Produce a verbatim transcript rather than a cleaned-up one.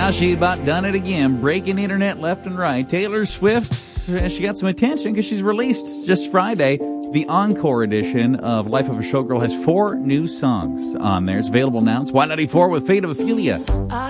Now she about done it again, breaking the internet left and right. Taylor Swift, she got some attention because she's released just Friday. The Encore edition of Life of a Showgirl has four new songs on there. It's available now. It's Y ninety-four with Fate of Ophelia.